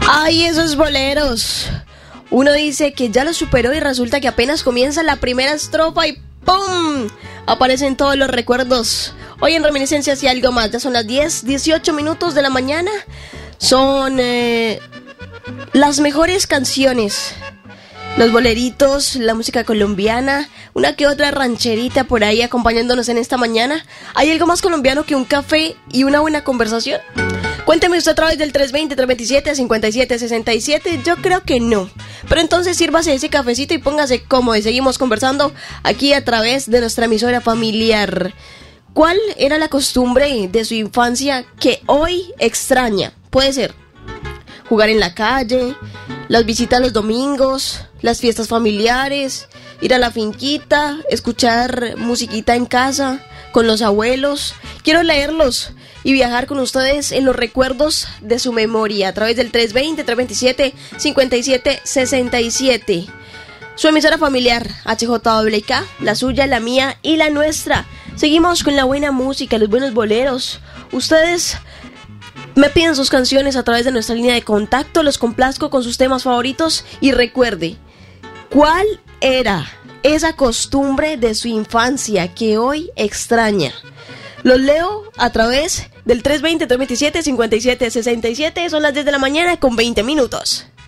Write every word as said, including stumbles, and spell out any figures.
Ay, esos boleros. Uno dice que ya lo superó y resulta que apenas comienza la primera estrofa y ¡pum! Aparecen todos los recuerdos. Hoy en Reminiscencias y algo más. Ya son las diez, dieciocho minutos de la mañana. Son eh, las mejores canciones. Los boleritos, la música colombiana, una que otra rancherita por ahí acompañándonos en esta mañana. ¿Hay algo más colombiano que un café y una buena conversación? Cuénteme usted a través del tres veinte, tres veintisiete, cincuenta y siete sesenta y siete. Yo creo que no. Pero entonces sírvase ese cafecito y póngase cómodo y seguimos conversando aquí a través de nuestra emisora familiar. ¿Cuál era la costumbre de su infancia que hoy extraña? Puede ser jugar en la calle, las visitas los domingos, las fiestas familiares, ir a la finquita, escuchar musiquita en casa con los abuelos. Quiero leerlos y viajar con ustedes en los recuerdos de su memoria a través del tres veinte, tres veintisiete, cincuenta y siete sesenta y siete. Su emisora familiar, H J W K, la suya, la mía y la nuestra. Seguimos con la buena música, los buenos boleros. Ustedes me piden sus canciones a través de nuestra línea de contacto, los complazco con sus temas favoritos y recuerde, ¿cuál era esa costumbre de su infancia que hoy extraña? Los leo a través del tres veinte, tres veintisiete, cincuenta y siete sesenta y siete. Son las diez de la mañana con veinte minutos.